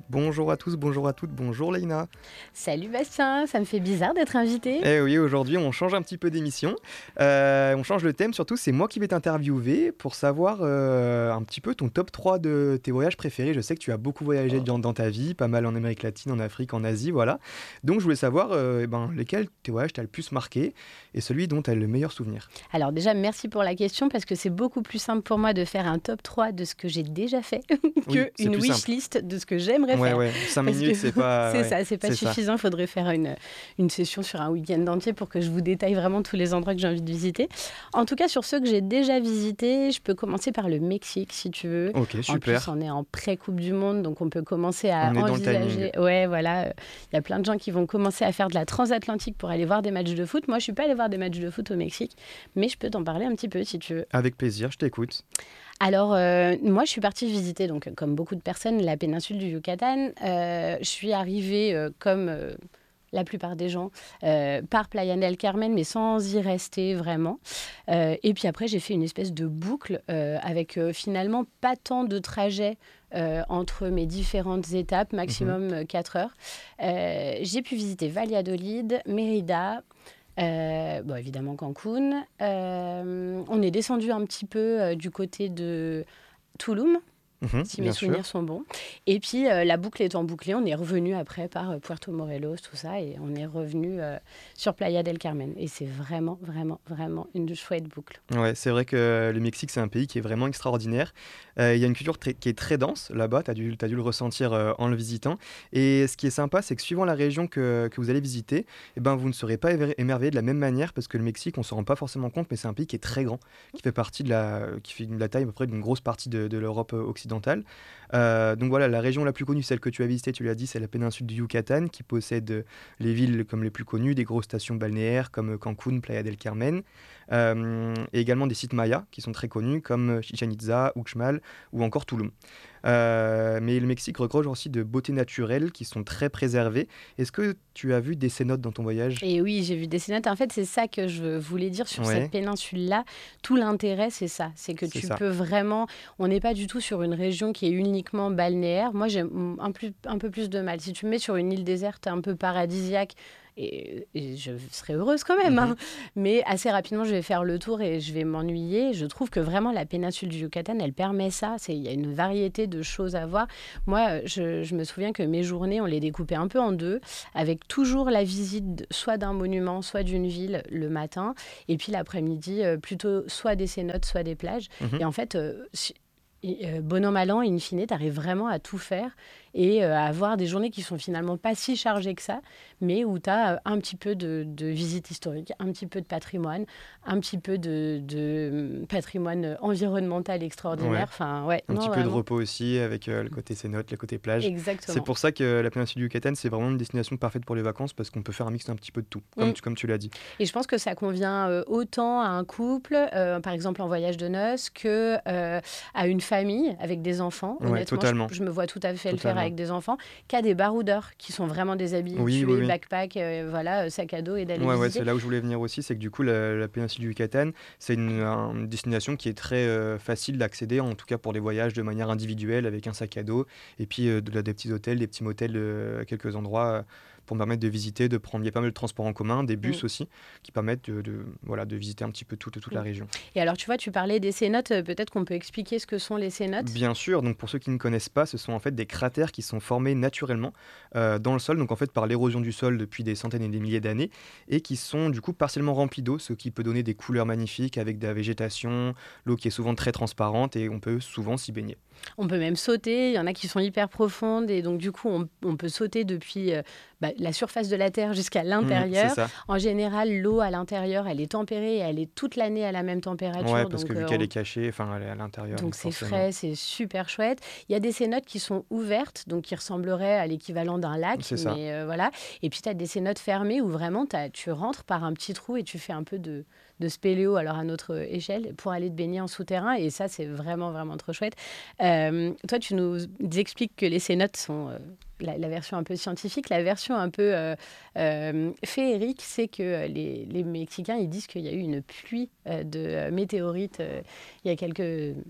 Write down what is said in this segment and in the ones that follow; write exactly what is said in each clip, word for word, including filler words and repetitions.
Bonjour à tous, bonjour à toutes, bonjour Leïna. Salut Bastien, ça me fait bizarre d'être invité. Eh oui, aujourd'hui on change un petit peu d'émission, Euh, on change le thème surtout, c'est moi qui vais t'interviewer pour savoir euh, un petit peu ton top trois de tes voyages préférés. Je sais que tu as beaucoup voyagé dans, dans ta vie, pas mal en Amérique latine, en Afrique, en Asie, voilà. Donc je voulais savoir euh, eh ben, lesquels tes voyages t'as le plus marqué et celui dont tu as le meilleur souvenir. Alors déjà, merci pour la question parce que c'est beaucoup plus simple pour moi de faire un top trois de ce que j'ai déjà fait Oui, c'est qu'une plus wish simple. list de ce que j'aimerais Ouais, faire. ouais, cinq Parce minutes que c'est pas... c'est ouais, ça, c'est pas c'est ça. suffisant. Il faudrait faire une, une session sur un week-end entier pour que je vous détaille vraiment tous les endroits que j'ai envie de visiter. En tout cas, sur ceux que j'ai déjà visités, je peux commencer par le Mexique si tu veux. Ok, En plus, super. on est en pré-Coupe du Monde, donc on peut commencer à On est dans le envisager. timing. Ouais, voilà. Il y a plein de gens qui vont commencer à faire de la transatlantique pour aller voir des matchs de foot. Moi, je suis pas allée voir des matchs de foot au Mexique, mais je peux t'en parler un petit peu si tu veux. Avec plaisir, je t'écoute. Alors, euh, moi, je suis partie visiter, donc, comme beaucoup de personnes, la péninsule du Yucatan. Euh, je suis arrivée, euh, comme euh, la plupart des gens, euh, par Playa del Carmen, mais sans y rester vraiment. Euh, et puis après, j'ai fait une espèce de boucle euh, avec euh, finalement pas tant de trajets euh, entre mes différentes étapes, maximum euh, quatre heures. Euh, j'ai pu visiter Valladolid, Mérida. Euh, bon, évidemment Cancun. Euh, on est descendu un petit peu euh, du côté de Tulum, Mhm, si mes bien souvenirs sûr. sont bons. Et puis, euh, la boucle étant bouclée, on est revenu après par euh, Puerto Morelos, tout ça, et on est revenu euh, sur Playa del Carmen. Et c'est vraiment, vraiment, vraiment une chouette boucle. Ouais, c'est vrai que le Mexique, c'est un pays qui est vraiment extraordinaire. Euh, il y a une culture très- qui est très dense là-bas, tu as dû, t'as dû le ressentir euh, en le visitant. Et ce qui est sympa, c'est que suivant la région que, que vous allez visiter, eh ben, vous ne serez pas éver- émerveillé de la même manière parce que le Mexique, on ne se rend pas forcément compte, mais c'est un pays qui est très grand, qui fait partie de la, qui fait de la taille à peu près d'une grosse partie de, de l'Europe euh, occidentale. Euh, donc voilà, la région la plus connue, celle que tu as visitée, tu l'as dit, c'est la péninsule du Yucatan, qui possède euh, les villes comme les plus connues, des grosses stations balnéaires comme euh, Cancun, Playa del Carmen. Euh, et également des sites mayas qui sont très connus comme Chichen Itza, Uxmal ou encore Tulum. Euh, mais le Mexique regorge aussi de beautés naturelles qui sont très préservées. Est-ce que tu as vu des cénotes dans ton voyage? Et oui, j'ai vu des cénotes. En fait, c'est ça que je voulais dire sur cette Ouais, péninsule-là. Tout l'intérêt, c'est ça. C'est que c'est tu ça. peux vraiment... On n'est pas du tout sur une région qui est uniquement balnéaire. Moi, j'ai un, plus, un peu plus de mal. Si tu me mets sur une île déserte un peu paradisiaque, et, et je serais heureuse quand même, Mhm. hein. Mais assez rapidement, je vais faire le tour et je vais m'ennuyer. Je trouve que vraiment, la péninsule du Yucatan, elle permet ça. C'est- Il y a une variété de choses à voir. Moi, je, je me souviens que mes journées, on les découpait un peu en deux, avec toujours la visite soit d'un monument, soit d'une ville le matin, et puis l'après-midi, euh, plutôt soit des cénotes, soit des plages. Mhm. Et en fait, euh, si- et, euh, bon an, mal an, in fine, tu arrives vraiment à tout faire et euh, à avoir des journées qui sont finalement pas si chargées que ça, mais où tu as un petit peu de, de visite historique, un petit peu de patrimoine, un petit peu de, de patrimoine environnemental extraordinaire. Ouais. Enfin, ouais, Un petit non, peu de vraiment. repos aussi avec euh, le côté cénote, le côté plage. C'est Exactement. pour ça que la péninsule du Yucatan, c'est vraiment une destination parfaite pour les vacances parce qu'on peut faire un mix un petit peu de tout, comme Mm. tu, comme tu l'as dit. Et je pense que ça convient euh, autant à un couple, euh, par exemple en voyage de noces, que euh, à une famille avec des enfants. Ouais, Honnêtement, je, totalement. je me vois tout à fait le faire Totalement. avec des enfants, qu'à des baroudeurs qui sont vraiment des Oui, oui, habitués, oui. backpack, euh, voilà, euh, sac à dos et d'aller Ouais, ouais, visiter. c'est là où je voulais venir aussi, c'est que du coup, la, la péninsule du Yucatan, c'est une, un- une destination qui est très euh, facile d'accéder, en tout cas pour les voyages de manière individuelle, avec un sac à dos, et puis euh, de, la- des petits hôtels, des petits motels euh, à quelques endroits euh, pour me permettre de visiter, de prendre. Il y a pas mal de transports en commun, des Mm, bus aussi, qui permettent de, de, voilà, de visiter un petit peu toute, toute mm. la région. Et alors, tu vois, tu parlais des cénotes, euh, peut-être qu'on peut expliquer ce que sont les cénotes. Bien sûr, donc pour ceux qui ne connaissent pas, ce sont en fait des cratères qui sont formés naturellement euh, dans le sol, donc en fait par l'érosion du sol depuis des centaines et des milliers d'années, et qui sont du coup partiellement remplis d'eau, ce qui peut donner des couleurs magnifiques avec de la végétation, l'eau qui est souvent très transparente et on peut souvent s'y baigner. On peut même sauter, il y en a qui sont hyper profondes et donc du coup on, on peut sauter depuis euh, bah, la surface de la Terre jusqu'à Mm, c'est l'intérieur. ça. En général, l'eau à l'intérieur, elle est tempérée et elle est toute l'année à la même Ouais, température. parce que Donc, vu euh, qu'elle est on- cachée, enfin elle est à l'intérieur, donc donc c'est forcément. frais, c'est super chouette. Il y a des cénotes qui sont ouvertes, donc qui ressembleraient à l'équivalent d'un lac, C'est ça. mais euh, voilà. Et puis tu as des cénotes fermées où vraiment t'as- tu rentres par un petit trou et tu fais un peu de, de spéléo, alors à notre échelle, pour aller te baigner en souterrain. Et ça, c'est vraiment, vraiment trop chouette. Euh, toi, tu nous expliques que les cénotes sont... euh, la, la version un peu scientifique, la version un peu euh, euh, féerique, c'est que les, les Mexicains, ils disent qu'il y a eu une pluie euh, de euh, météorites euh, il y a quelques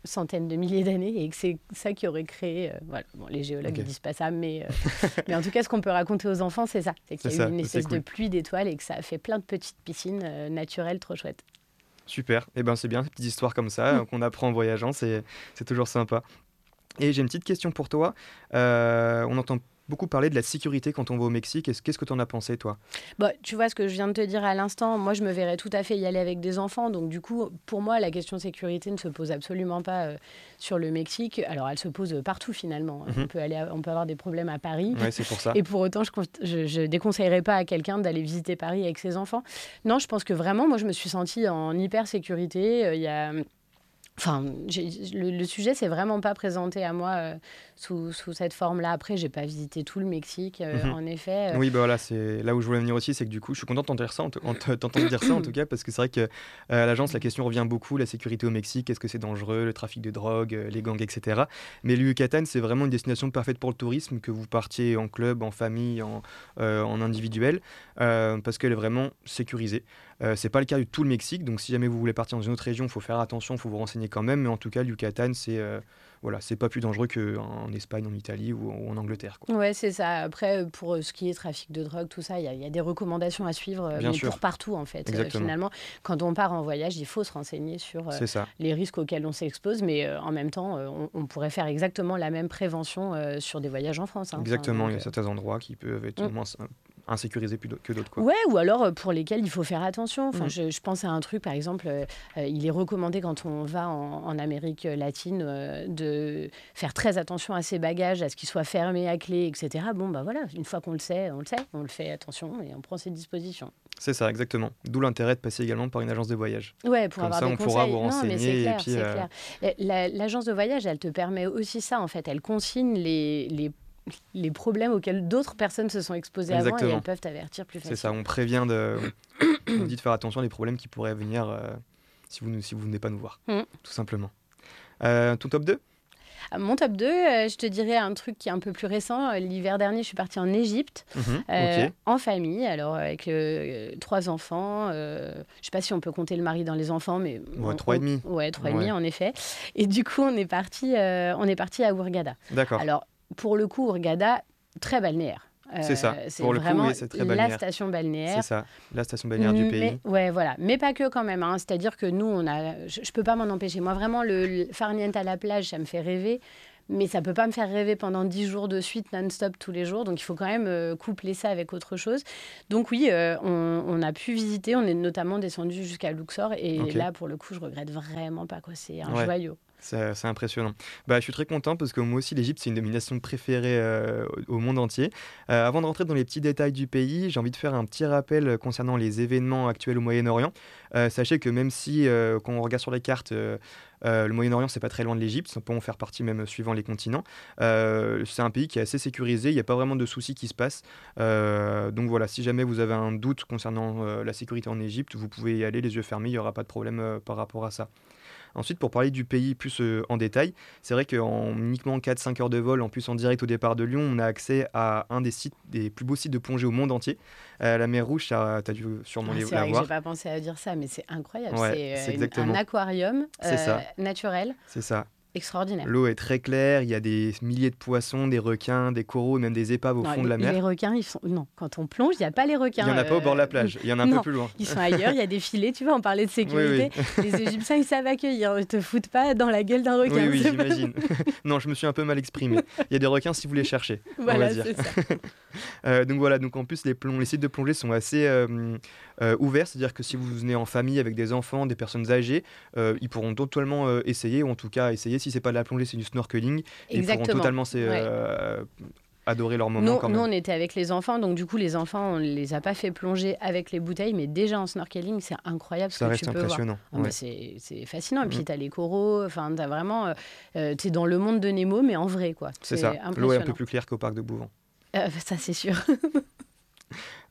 centaines de milliers d'années et que c'est ça qui aurait créé... Euh, voilà. Bon, les géologues ne Ok. disent pas ça, mais, euh, mais en tout cas, ce qu'on peut raconter aux enfants, c'est ça. C'est qu'il C'est y a eu ça, une ça, c'est espèce de cool. pluie d'étoiles et que ça a fait plein de petites piscines euh, naturelles trop chouettes. Super. Et ben c'est bien, ces petites histoires comme ça euh, qu'on apprend en voyageant, c'est c'est toujours sympa. Et j'ai une petite question pour toi. Euh, on entend beaucoup parler de la sécurité quand on va au Mexique. Est-ce- Qu'est-ce que tu en as pensé, toi? Bon, tu vois ce que je viens de te dire à l'instant, moi je me verrais tout à fait y aller avec des enfants, donc du coup, pour moi, la question de sécurité ne se pose absolument pas euh, sur le Mexique. Alors, elle se pose euh, partout finalement. On Mhm. peut aller, à- on peut avoir des problèmes à Paris, Ouais, c'est pour ça. et pour autant, je, con- je, je déconseillerais pas à quelqu'un d'aller visiter Paris avec ses enfants. Non, je pense que vraiment, moi, je me suis sentie en hyper sécurité. Euh, Il y a Enfin, j'ai- le, le sujet s'est vraiment pas présenté à moi euh, sous, sous cette forme-là. Après, j'ai pas visité tout le Mexique, euh, Mhm. en effet. euh, Oui, bah voilà, c'est là où je voulais venir aussi, c'est que du coup, je suis content d'entendre dire ça, en te- en te- t'entendre dire ça en tout cas, parce que c'est vrai que euh, à l'agence, la question revient beaucoup, la sécurité au Mexique, est-ce que c'est dangereux, le trafic de drogue, euh, les gangs, et cetera. Mais le Yucatan, c'est vraiment une destination parfaite pour le tourisme, que vous partiez en club, en famille, en, euh, en individuel, euh, parce qu'elle est vraiment sécurisée. Euh, c'est pas le cas de tout le Mexique, donc si jamais vous voulez partir dans une autre région, il faut faire attention, il faut vous renseigner quand même, mais en tout cas, le Yucatan, c'est euh, voilà, c'est pas plus dangereux qu'en Espagne, en Italie ou, ou en Angleterre, quoi. Ouais, c'est ça. Après, pour euh, ce qui est trafic de drogue, tout ça, il y, a- il y a des recommandations à suivre, euh, Bien mais pour sûr, partout, en fait. Euh, exactement, finalement, quand on part en voyage, il faut se renseigner sur euh, c'est ça. les risques auxquels on s'expose, mais euh, en même temps, euh, on, on pourrait faire exactement la même prévention euh, sur des voyages en France, hein. Enfin, Exactement, il donc, y a euh, certains endroits qui peuvent être mm. moins in- insécurisés plus d'au- que d'autres, quoi. Ouais, ou alors euh, pour lesquels il faut faire attention. Enfin, Mhm. je, je pense à un truc, par exemple, euh, euh, il est recommandé quand on va en, en Amérique latine euh, de faire très attention à ses bagages, à ce qu'ils soient fermés à clé, et cetera. Bon, bah voilà, une fois qu'on le sait, on le sait, on le fait attention et on prend ses dispositions. C'est ça, exactement. D'où l'intérêt de passer également par une agence de voyage. Ouais, pour Comme avoir ça, des on pourra conseils. vous Non, mais c'est renseigner et clair, puis... c'est euh, clair. La- la- L'agence de voyage, elle te permet aussi ça, en fait. Elle consigne les, les, les problèmes auxquels d'autres personnes se sont exposées avant et Exactement, elles peuvent t'avertir plus c'est ça, facilement. on prévient de... On dit de faire attention à des problèmes qui pourraient venir euh, si vous ne si vous venez pas nous voir, Mm. tout simplement. Euh, ton top deux? Ah, Mon top deux, euh, je te dirais un truc qui est un peu plus récent. Euh, L'hiver dernier, je suis partie en Égypte, Mhm, euh, ok. en famille, alors avec euh, trois enfants. Euh, je ne sais pas si on peut compter le mari dans les enfants, mais Ouais, on- trois et demi. on- ouais, trois et demi Ouais, en effet. Et du coup, on est parti, euh, on est parti à Hurghada. d'accord. Alors, pour le coup, Hurghada, très balnéaire. C'est ça. Euh, c'est Pour le coup, vraiment oui, c'est très la balnéaire. station C'est balnéaire. ça, la station balnéaire du Mais pays. ouais, voilà, mais pas que quand même, hein. C'est-à-dire que nous, on a, je, je peux pas m'en empêcher. Moi, vraiment, le, le farniente à la plage, ça me fait rêver, mais ça peut pas me faire rêver pendant dix jours de suite, non-stop tous les jours. Donc, il faut quand même euh, coupler ça avec autre chose. Donc oui, euh, on, on a pu visiter. On est notamment descendu jusqu'à Luxor, et Ok, là, pour le coup, je regrette vraiment pas, quoi. C'est un ouais. joyau. C'est c'est impressionnant. Bah, je suis très content parce que moi aussi, l'Égypte, c'est une de mes nations préférées euh, au au monde entier. Euh, avant de rentrer dans les petits détails du pays, j'ai envie de faire un petit rappel euh, concernant les événements actuels au Moyen-Orient. Euh, sachez que même si, euh, quand on regarde sur les cartes, euh, euh, le Moyen-Orient, c'est pas très loin de l'Égypte, ça peut en faire partie même suivant les continents. Euh, c'est un pays qui est assez sécurisé, il n'y a pas vraiment de soucis qui se passent. Euh, donc voilà, si jamais vous avez un doute concernant euh, la sécurité en Égypte, vous pouvez y aller les yeux fermés, il n'y aura pas de problème euh, par rapport à ça. Ensuite, pour parler du pays plus euh, en détail, c'est vrai qu'en uniquement quatre cinq heures de vol, en plus en direct au départ de Lyon, on a accès à un des sites, des plus beaux sites de plongée au monde entier. Euh, la mer Rouge, tu as dû sûrement Ah, les- c'est la vrai que j'ai voir. pas pensé à dire ça, mais c'est incroyable. Ouais, C'est c'est euh, une- un exactement. aquarium C'est euh, ça, naturel, c'est ça. extraordinaire. L'eau est très claire, il y a des milliers de poissons, des requins, des coraux, même des épaves au Non, fond de les, la les mer. requins, ils sont. Non, quand on plonge, il n'y a pas les Il n'y requins. en a pas au bord de la euh, plage, il y en a un peu Non, plus loin. ils sont ailleurs, il y a des filets, tu vois, on parlait de Oui, oui. sécurité. Les Égyptiens, ils savent accueillir. Ils te foutent pas dans la gueule d'un Oui, requin. oui, c'est pas- j'imagine. Non, je me suis un peu mal exprimé. Il y a des requins si vous les cherchez, on va Voilà, dire. c'est ça. Euh, donc voilà, donc en plus les, plong- les sites de plongée sont assez euh, euh, ouverts, c'est-à-dire que si vous venez en famille avec des enfants, des personnes âgées, euh, ils pourront totalement euh, essayer, ou en tout cas essayer, si c'est pas de la plongée, c'est du snorkeling, et ils pourront Exactement. totalement c'est, Ouais. euh, adorer leur moment Nous, quand nous, même. on était avec les enfants, donc du coup, les enfants, on les a pas fait plonger avec les bouteilles, mais déjà en snorkeling, c'est incroyable ce Ça que reste tu peux voir. impressionnant. Ah, bah, Ouais. c'est c'est fascinant. Et Mm. puis, tu as les coraux, enfin, tu as vraiment. Euh, euh, tu es dans le monde de Nemo, mais en vrai, quoi. C'est ça, l'eau est un peu impressionnant. plus claire qu'au parc de Bouvant. Euh, ça, c'est sûr.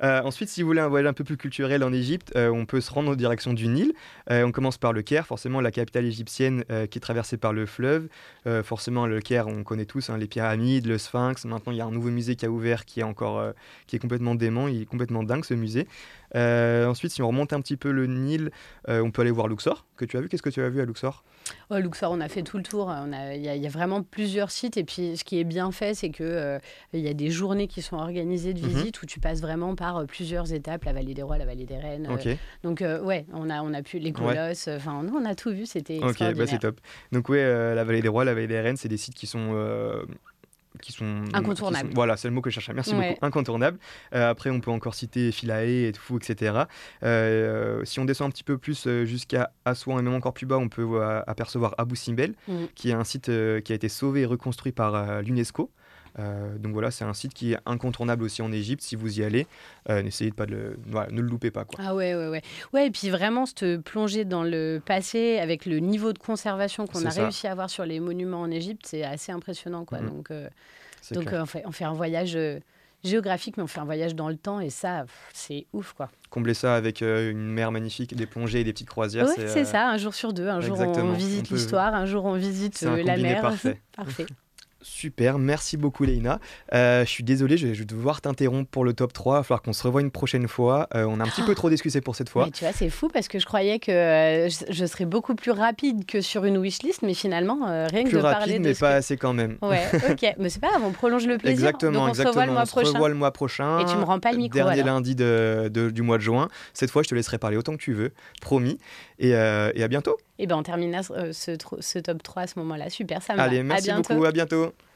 Euh, ensuite, si vous voulez un voyage un peu plus culturel en Égypte, euh, on peut se rendre en direction du Nil. Euh, on commence par le Caire, forcément la capitale égyptienne euh, qui est traversée par le fleuve. Euh, forcément, le Caire, on connaît tous hein, les pyramides, le Sphinx. Maintenant, il y a un nouveau musée qui a ouvert qui est encore, euh, qui est complètement dément. Il est complètement dingue ce musée. Euh, ensuite, si on remonte un petit peu le Nil, euh, on peut aller voir Luxor, que tu as vu. Qu'est-ce que tu as vu à Luxor? Oh, Luxor, on a fait tout le tour. On a- Il y, a il y a vraiment plusieurs sites. Et puis, ce qui est bien fait, c'est que euh, il y a des journées qui sont organisées de Mhm. visite où tu passes vraiment par euh, plusieurs étapes, la vallée des rois, la vallée des reines. euh. Ok, Donc, euh, ouais, on a, on a pu les ouais. colosses. euh, Enfin, nous, on a tout vu. C'était Ok, bah c'est extraordinaire. top. Donc ouais, euh, la vallée des rois, la vallée des reines, c'est des sites qui sont euh, qui sont, qui sont Incontournable. voilà, c'est le mot que je cherchais. Merci Ouais. beaucoup. Incontournable. Euh, après, on peut encore citer Philae et Fou, et cetera. Euh, si on descend un petit peu plus euh, jusqu'à Assouan et même encore plus bas, on peut euh, apercevoir Abu Simbel, Mm. qui est un site euh, qui a été sauvé et reconstruit par euh, l'UNESCO. Euh, donc voilà, c'est un site qui est incontournable aussi en Égypte. Si vous y allez, euh, n'essayez pas de le, voilà, ne le loupez pas quoi. Ah ouais, ouais, ouais. Ouais, et puis vraiment se plonger dans le passé avec le niveau de conservation qu'on C'est a ça. réussi à avoir sur les monuments en Égypte, c'est assez impressionnant, quoi. Mhm. Donc, euh, C'est donc clair. euh, on fait, on fait un voyage euh, géographique, mais on fait un voyage dans le temps, et ça, pff, c'est ouf, quoi. Combler ça avec euh, une mer magnifique, des plongées et des petites croisières, Ouais, c'est c'est euh, ça, un jour sur deux. Un jour, on exactement. On visite peut, l'histoire, un jour, on visite c'est un euh, la combiné mer. parfait. Parfait. Super, merci beaucoup Leïna. Euh, je suis désolé, je, je vais devoir t'interrompre pour le top trois. Il va falloir qu'on se revoie une prochaine fois. Euh, on a un petit peu trop discuté pour cette fois. Mais tu vois, c'est fou parce que je croyais que euh, je, je serais beaucoup plus rapide que sur une wishlist, mais finalement, euh, rien que Plus de parler rapide, de mais ce pas que- assez quand même. Ouais, ok. Mais c'est pas grave, on prolonge le plaisir. Exactement, Donc on se revoit le exactement. mois On se prochain. revoit le mois prochain. Et tu me rends pas le micro, Dernier alors. lundi de, de- du mois de juin. Cette fois, je te laisserai parler autant que tu veux, promis. Et, euh, et à bientôt. Et ben on terminera euh, ce, tro- ce top trois à ce moment-là. Super, ça me va. Allez, À merci bientôt. beaucoup, à bientôt.